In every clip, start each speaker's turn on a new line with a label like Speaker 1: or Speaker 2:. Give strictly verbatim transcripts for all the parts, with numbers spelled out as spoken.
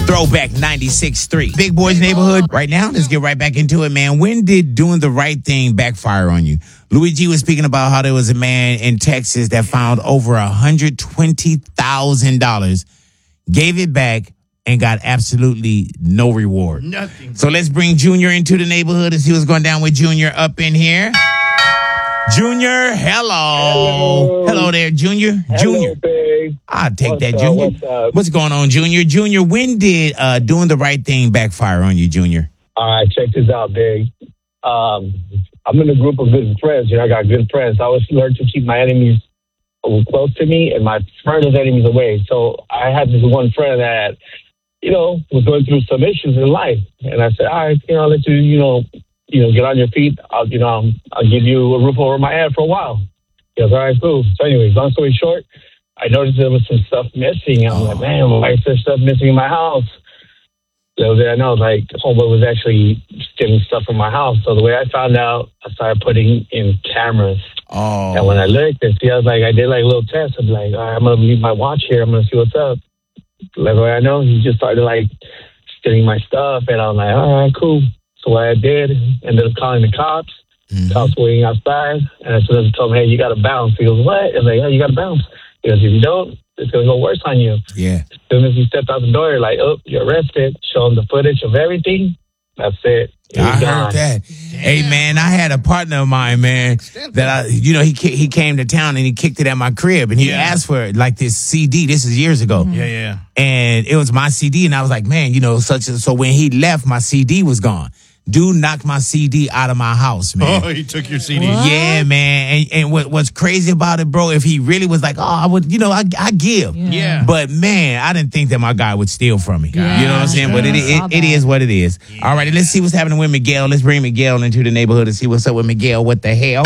Speaker 1: Throwback ninety-six point three. Big Boys Neighborhood. Right now, let's get right back into it, man. When did doing the right thing backfire on you? Louis G was speaking about how there was a man in Texas that found over one hundred twenty thousand dollars, gave it back, and got absolutely no reward.
Speaker 2: Nothing.
Speaker 1: So let's bring Junior into the neighborhood and see what's going down with Junior up in here. Junior, hello.
Speaker 3: Hello,
Speaker 1: hello there, Junior.
Speaker 3: Hello,
Speaker 1: Junior.
Speaker 3: babe.
Speaker 1: I'll take
Speaker 3: What's
Speaker 1: that,
Speaker 3: up?
Speaker 1: Junior.
Speaker 3: What's up?
Speaker 1: What's going on, Junior? Junior, when did uh, doing the right thing backfire on you, Junior?
Speaker 3: All right, check this out, big. Um, I'm in a group of good friends. You know, I got good friends. I always learn to keep my enemies close to me and my furthest enemies away. So I had this one friend that, you know, was going through some issues in life. And I said, all right, you know, I'll let you, you know, you know, get on your feet. I'll, you know, I'll give you a roof over my head for a while. He goes, all right, cool. So anyways, long story short, I noticed there was some stuff missing. I'm like, man, why is there stuff missing in my house? So then I know, like, homeboy was actually stealing stuff from my house. So the way I found out, I started putting in cameras.
Speaker 1: Oh.
Speaker 3: And when I looked and see, I was like, I did like a little test. I'm like, all right, I'm going to leave my watch here. I'm going to see what's up. Like, way I know, he just started, like, stealing my stuff. And I was like, all right, cool. So what I did, ended up calling the cops. Mm-hmm. Cops waiting outside. And as soon as I told him, hey, you got to bounce. He goes, what? I was like, yeah, you got to bounce. He goes, if you don't, it's going to go worse on you.
Speaker 1: Yeah.
Speaker 3: As soon as he stepped out the door, you're like, oh, you're arrested. Show him the footage of everything. That's it. He
Speaker 1: I
Speaker 3: was
Speaker 1: heard
Speaker 3: gone.
Speaker 1: that. Hey, man, I had a partner of mine, man, that I, you know, he ca- he came to town and he kicked it at my crib and he
Speaker 2: Yeah.
Speaker 1: asked for like this C D. This is years ago.
Speaker 2: Yeah, yeah.
Speaker 1: And it was my C D. And I was like, man, you know, such a, so when he left, my C D was gone. Dude knocked my C D out of my house, man.
Speaker 2: Oh, he took your C D.
Speaker 4: What?
Speaker 1: Yeah, man. And, and what, what's crazy about it, bro, if he really was like, oh, I would, you know, I, I give.
Speaker 2: Yeah.
Speaker 1: But, man, I didn't think that my guy would steal from me.
Speaker 4: Yeah,
Speaker 1: you know what I'm saying? But it,
Speaker 4: I saw
Speaker 1: it, it
Speaker 4: that.
Speaker 1: is what it is. All right, let's see what's happening with Miguel. Let's bring Miguel into the neighborhood and see what's up with Miguel. What the hell?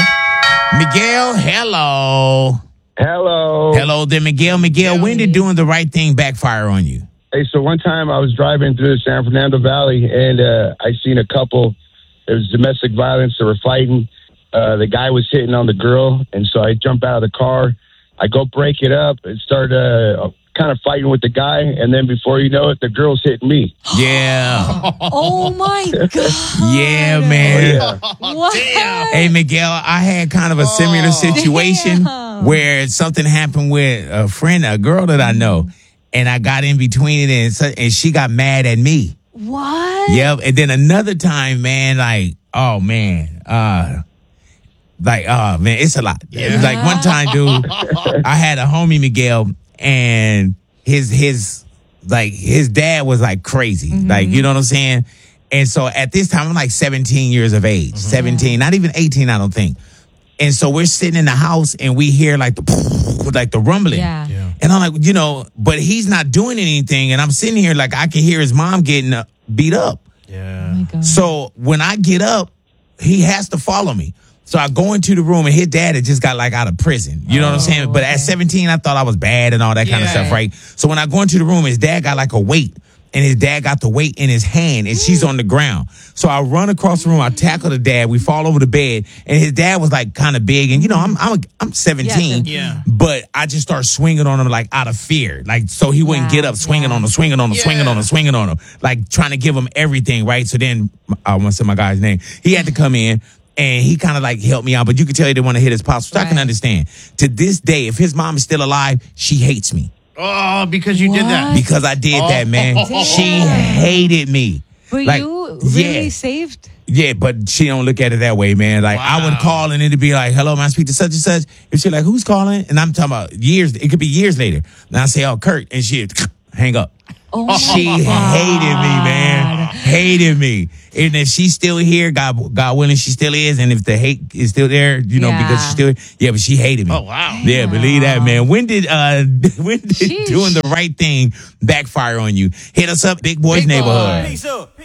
Speaker 1: Miguel, hello.
Speaker 3: Hello.
Speaker 1: Hello there, Miguel. Miguel, when did doing the right thing backfire on you?
Speaker 5: Hey, so one time I was driving through the San Fernando Valley, and uh, I seen a couple. There was domestic violence. They were fighting. Uh, the guy was hitting on the girl, and so I jump out of the car. I go break it up and start uh, kind of fighting with the guy, and then before you know it, the girl's hitting me.
Speaker 1: Yeah.
Speaker 4: Oh my God.
Speaker 1: Yeah, man.
Speaker 5: Oh, yeah.
Speaker 4: What?
Speaker 1: Hey, Miguel, I had kind of a similar situation
Speaker 4: Damn.
Speaker 1: where something happened with a friend, a girl that I know, and I got in between it, and, so, and she got mad at me.
Speaker 4: What?
Speaker 1: Yep. And then another time, man, like, oh, man, uh, like, oh, man, it's a lot. It was like one time, dude, I had a homie, Miguel, and his, his, like, his dad was like crazy.
Speaker 4: Mm-hmm.
Speaker 1: Like, you know what I'm saying? And so at this time, I'm like seventeen years of age, seventeen, not even eighteen, I don't think. And so we're sitting in the house and we hear like the, like the rumbling.
Speaker 4: Yeah.
Speaker 2: Yeah.
Speaker 1: And I'm like, you know, but he's not doing anything. And I'm sitting here like I can hear his mom getting uh, beat up.
Speaker 2: Yeah.
Speaker 4: Oh my God.
Speaker 1: So when I get up, he has to follow me. So I go into the room and his dad had just got like out of prison. You know what I'm saying? But at
Speaker 4: okay.
Speaker 1: seventeen, I thought I was bad and all that kind of
Speaker 2: Yeah.
Speaker 1: stuff, right? So when I go into the room, his dad got like a weight. And his dad got the weight in his hand, and she's on the ground. So I run across the room. I tackle the dad. We fall over the bed, and his dad was like kind of big. And you know, I'm I'm I'm seventeen,
Speaker 2: Yeah.
Speaker 1: but I just start swinging on him like out of fear, like so he wouldn't
Speaker 4: Yeah,
Speaker 1: get up, swinging
Speaker 4: yeah.
Speaker 1: on him, swinging on him, swinging on him, swinging on him, like trying to give him everything, right? So then I want to say my guy's name. He had to come in. And he kind of like helped me out, but you could tell he didn't want to hit his pops, which I can
Speaker 4: Right.
Speaker 1: understand. To this day, if his mom is still alive, she hates me.
Speaker 2: Oh, because you did that.
Speaker 4: What?
Speaker 1: Because I did that, man.
Speaker 4: Damn.
Speaker 1: She hated me.
Speaker 4: But
Speaker 1: Like,
Speaker 4: you really
Speaker 1: yeah.
Speaker 4: saved?
Speaker 1: Yeah, but she don't look at it that way, man. Like I would
Speaker 2: Wow.
Speaker 1: call and it'd be like, "Hello, may I speak to such and such?" And she's like, "Who's calling?" And I'm talking about years. It could be years later. And I say, "Oh, Kurt," and she hang up.
Speaker 4: Oh
Speaker 1: She
Speaker 4: my
Speaker 1: hated
Speaker 4: God.
Speaker 1: me, man. Hated me. And if she's still here, God, God willing, she still is. And if the hate is still there, you know,
Speaker 4: Yeah.
Speaker 1: because she's still, yeah, but she hated me.
Speaker 2: Oh, wow.
Speaker 1: Yeah, believe that, man. When did uh, when did
Speaker 4: Sheesh.
Speaker 1: doing the right thing backfire on you? Hit us up, Big Boys
Speaker 2: Big
Speaker 1: Neighborhood.
Speaker 2: Boy.
Speaker 6: Peace up.